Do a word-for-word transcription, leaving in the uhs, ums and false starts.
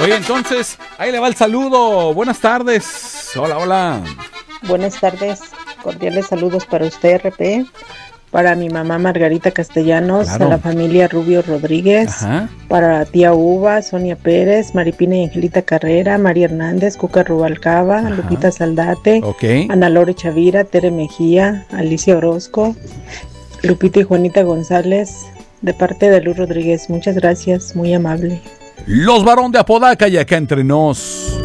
Oye, entonces, ahí le va el saludo. Buenas tardes. Hola, hola. Buenas tardes. Cordiales saludos para usted, R P. Para mi mamá Margarita Castellanos, Claro. a la familia Rubio Rodríguez, Ajá. para tía Uva, Sonia Pérez, Maripina y Angelita Carrera, María Hernández, Cuca Rubalcaba, Ajá. Lupita Saldate, Ok. Ana Lore Chavira, Tere Mejía, Alicia Orozco, Lupita y Juanita González, de parte de Luz Rodríguez. Muchas gracias, muy amable. Los Barón de Apodaca y acá entre nos.